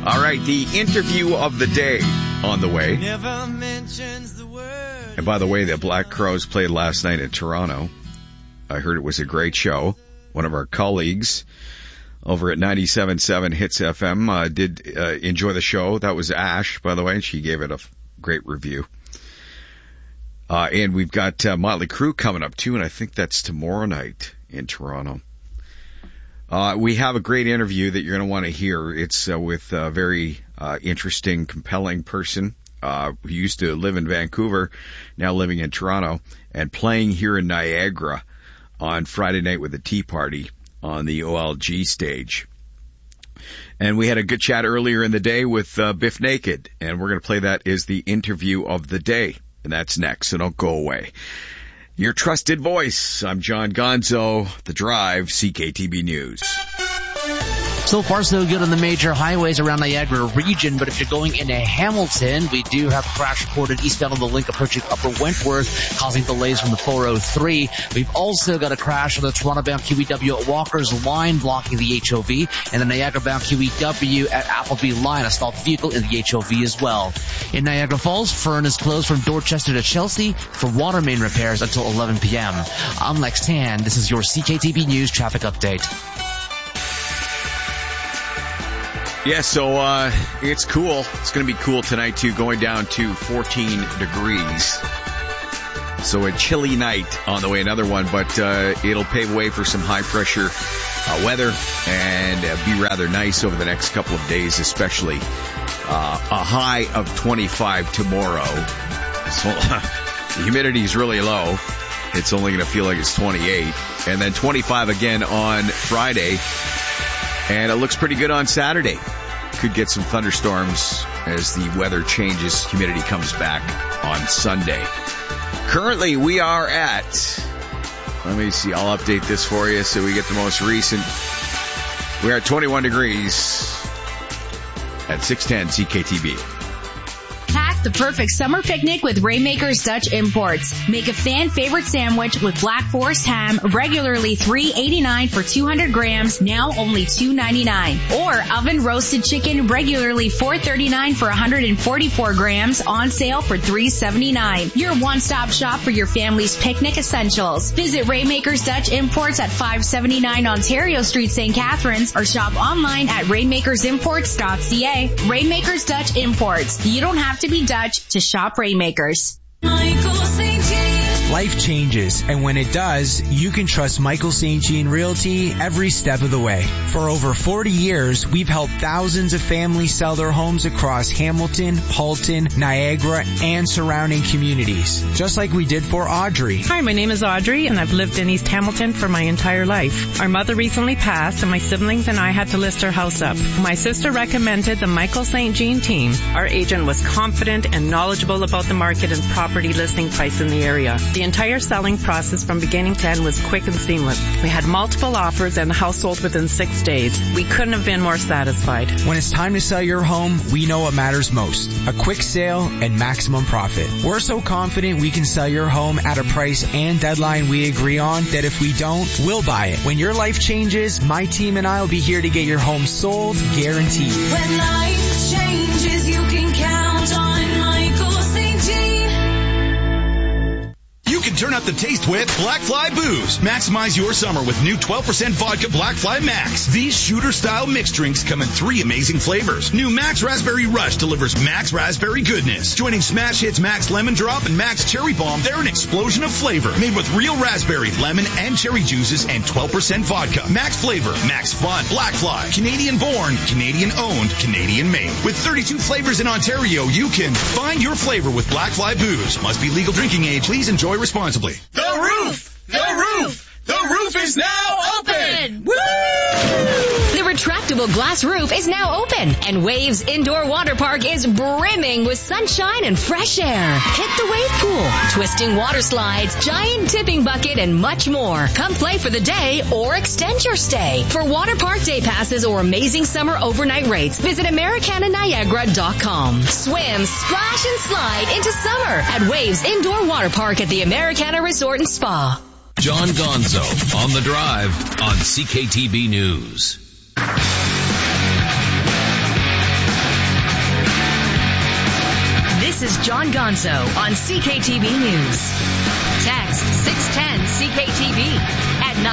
All right, the interview of the day on the way. Never mentions the word. And by the way, the Black Crowes played last night in Toronto. I heard it was a great show. One of our colleagues over at 97.7 Hits FM did enjoy the show. That was Ash, by the way, and she gave it a great review. And we've got Motley Crue coming up, too, and I think that's tomorrow night in Toronto. We have a great interview that you're going to want to hear. It's with a very interesting, compelling person who used to live in Vancouver, now living in Toronto, and playing here in Niagara on Friday night with the Tea Party on the OLG stage. And we had a good chat earlier in the day with Biff Naked, and we're going to play that as the interview of the day. And that's next, so don't go away. Your trusted voice. I'm John Gonzo, The Drive, CKTB News. So far, so good on the major highways around Niagara region, but if you're going into Hamilton, we do have a crash reported eastbound on the link approaching Upper Wentworth, causing delays from the 403. We've also got a crash on the Toronto-bound QEW at Walker's Line, blocking the HOV, and the Niagara-bound QEW at Appleby Line, a stopped vehicle in the HOV as well. In Niagara Falls, Fern is closed from Dorchester to Chelsea for water main repairs until 11 p.m. I'm Lex Tan. This is your CKTB News traffic update. Yeah, so it's cool. It's going to be cool tonight, too, going down to 14 degrees. So a chilly night on the way, another one, but it'll pave way for some high-pressure weather and be rather nice over the next couple of days, especially a high of 25 tomorrow. So the humidity is really low. It's only going to feel like it's 28. And then 25 again on Friday. And it looks pretty good on Saturday. Could get some thunderstorms as the weather changes, humidity comes back on Sunday. Currently, we are at, let me see, I'll update this for you so we get the most recent. We're at 21 degrees at 610 CKTB. Pack the perfect summer picnic with Rainmaker's Dutch Imports. Make a fan-favorite sandwich with Black Forest ham, regularly $3.89 for 200 grams, now only $2.99. Or oven-roasted chicken, regularly $4.39 for 144 grams, on sale for $3.79. Your one-stop shop for your family's picnic essentials. Visit Rainmaker's Dutch Imports at 579 Ontario Street, St. Catharines, or shop online at rainmakersimports.ca. Rainmaker's Dutch Imports. You don't have to be Dutch to shop Rainmakers. Life changes, and when it does, you can trust Michael St. Jean Realty every step of the way. For over 40 years, we've helped thousands of families sell their homes across Hamilton, Halton, Niagara, and surrounding communities, just like we did for Audrey. Hi, my name is Audrey, and I've lived in East Hamilton for my entire life. Our mother recently passed, and my siblings and I had to list our house up. My sister recommended the Michael St. Jean team. Our agent was confident and knowledgeable about the market and property listing price in the area. The entire selling process from beginning to end was quick and seamless. We had multiple offers and the house sold within 6 days. We couldn't have been more satisfied. When it's time to sell your home, we know what matters most. A quick sale and maximum profit. We're so confident we can sell your home at a price and deadline we agree on that if we don't, we'll buy it. When your life changes, my team and I will be here to get your home sold, guaranteed. When life changes, you can count on Michael St. Jean. You can turn up the taste with Black Fly Booze. Maximize your summer with new 12% vodka Black Fly Max. These shooter-style mixed drinks come in 3 amazing flavors. New Max Raspberry Rush delivers Max Raspberry goodness. Joining Smash Hits Max Lemon Drop and Max Cherry Bomb, they're an explosion of flavor. Made with real raspberry, lemon, and cherry juices and 12% vodka. Max Flavor, Max Fun, Black Fly. Canadian born, Canadian owned, Canadian made. With 32 flavors in Ontario, you can find your flavor with Black Fly Booze. Must be legal drinking age. Please enjoy responsibly. The roof! The roof! The roof is now open! Woo! The retractable glass roof is now open, and Waves Indoor Water Park is brimming with sunshine and fresh air. Hit the wave pool, twisting water slides, giant tipping bucket, and much more. Come play for the day or extend your stay. For water park day passes or amazing summer overnight rates, visit AmericanaNiagara.com. Swim, splash, and slide into summer at Waves Indoor Water Park at the Americana Resort and Spa. John Gonzo on The Drive on CKTB News. This is John Gonzo on CKTV News.